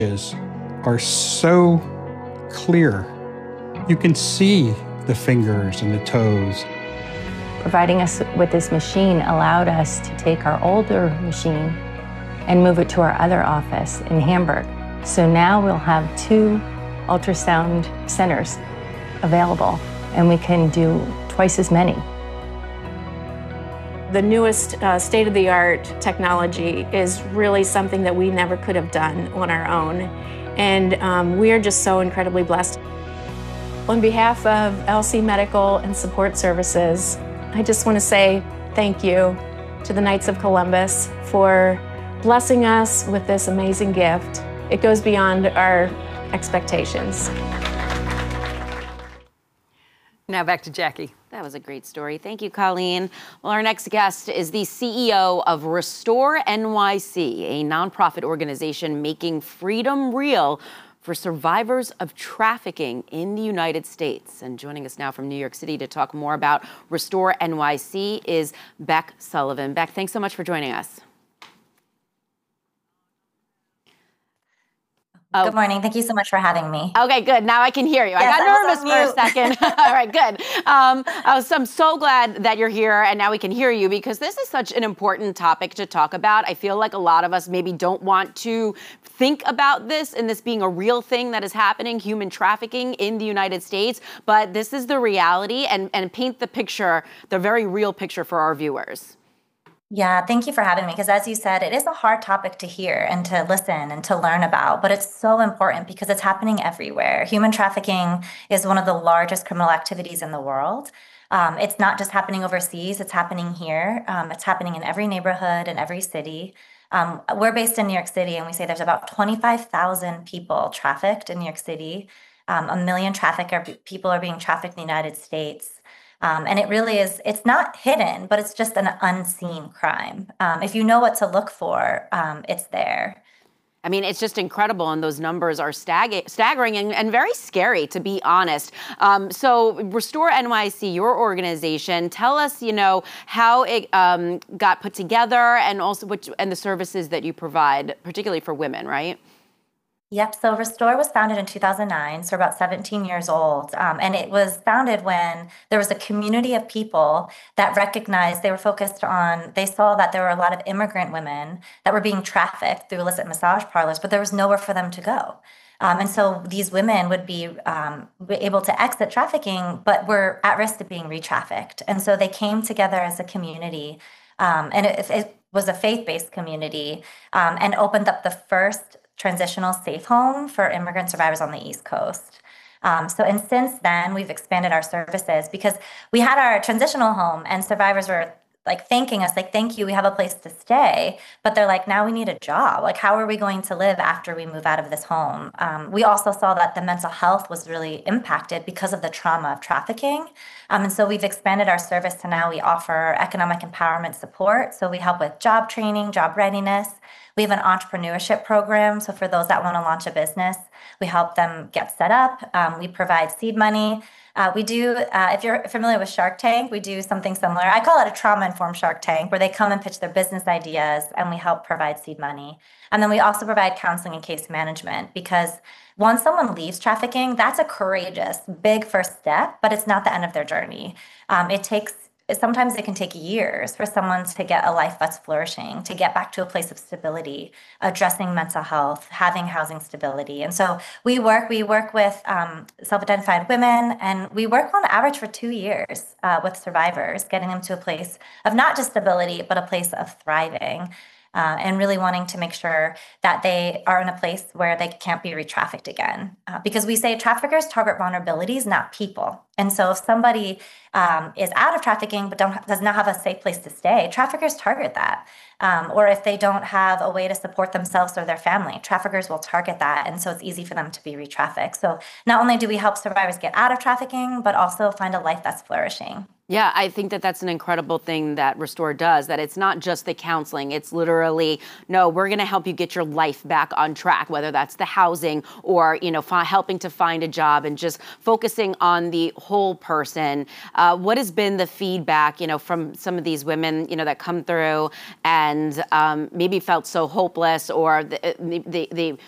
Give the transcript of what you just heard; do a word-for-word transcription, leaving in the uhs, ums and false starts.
is are so clear. You can see the fingers and the toes. Providing us with this machine allowed us to take our older machine and move it to our other office in Hamburg. So now we'll have two ultrasound centers available, and we can do twice as many. The newest uh, state-of-the-art technology is really something that we never could have done on our own. And um, we are just so incredibly blessed. On behalf of L C Medical and Support Services, I just want to say thank you to the Knights of Columbus for blessing us with this amazing gift. It goes beyond our expectations. Now back to Jackie. That was a great story. Thank you, Colleen. Well, our next guest is the C E O of Restore N Y C, a nonprofit organization making freedom real for survivors of trafficking in the United States. And joining us now from New York City to talk more about Restore N Y C is Beck Sullivan. Beck, thanks so much for joining us. Oh. Good morning. Thank you so much for having me. Okay, good. Now I can hear you. Yes, I got nervous for a second. All right, good. Um, I was, I'm so glad that you're here and now we can hear you, because this is such an important topic to talk about. I feel like a lot of us maybe don't want to think about this and this being a real thing that is happening, human trafficking in the United States, but this is the reality, and, and paint the picture, the very real picture for our viewers. Yeah, thank you for having me, because as you said, it is a hard topic to hear and to listen and to learn about, but it's so important because it's happening everywhere. Human trafficking is one of the largest criminal activities in the world. Um, it's not just happening overseas, it's happening here. Um, it's happening in every neighborhood and every city. Um, we're based in New York City, and we say there's about twenty-five thousand people trafficked in New York City. Um, a million trafficker people are being trafficked in the United States. Um, and it really is, it's not hidden, but it's just an unseen crime. Um, if you know what to look for, um, it's there. I mean, it's just incredible, and those numbers are stag staggering and, and very scary, to be honest. Um, so Restore N Y C, your organization, tell us, you know, how it um, got put together, and also which, and the services that you provide, particularly for women, right? Yep. So Restore was founded in two thousand nine, so about seventeen years old. Um, and it was founded when there was a community of people that recognized, they were focused on, they saw that there were a lot of immigrant women that were being trafficked through illicit massage parlors, but there was nowhere for them to go. Um, and so these women would be um, able to exit trafficking, but were at risk of being re-trafficked. And so they came together as a community, um, and it, it was a faith-based community, um, and opened up the first transitional safe home for immigrant survivors on the East Coast. Um, so, and since then, we've expanded our services, because we had our transitional home and survivors were like thanking us, like, thank you, we have a place to stay. But they're like, now we need a job. Like, how are we going to live after we move out of this home? Um, we also saw that the mental health was really impacted because of the trauma of trafficking. Um, and so we've expanded our service to now we offer economic empowerment support. So we help with job training, job readiness. We have an entrepreneurship program. So for those that want to launch a business, we help them get set up. Um, we provide seed money. Uh, we do, uh, if you're familiar with Shark Tank, we do something similar. I call it a trauma-informed Shark Tank, where they come and pitch their business ideas, and we help provide seed money. And then we also provide counseling and case management, because once someone leaves trafficking, that's a courageous, big first step, but it's not the end of their journey. Um, it takes Sometimes it can take years for someone to get a life that's flourishing, to get back to a place of stability, addressing mental health, having housing stability. And so we work, we work with um, self-identified women, and we work on average for two years uh, with survivors, getting them to a place of not just stability, but a place of thriving. Uh, and really wanting to make sure that they are in a place where they can't be re-trafficked again. Uh, because we say traffickers target vulnerabilities, not people. And so if somebody um, is out of trafficking but don't, does not have a safe place to stay, traffickers target that. Um, or if they don't have a way to support themselves or their family, traffickers will target that. And so it's easy for them to be re-trafficked. So not only do we help survivors get out of trafficking, but also find a life that's flourishing. Yeah, I think that that's an incredible thing that Restore does, that it's not just the counseling. It's literally, no, we're going to help you get your life back on track, whether that's the housing or, you know, helping to find a job, and just focusing on the whole person. Uh, what has been the feedback, you know, from some of these women, you know, that come through and um, maybe felt so hopeless, or they, they, they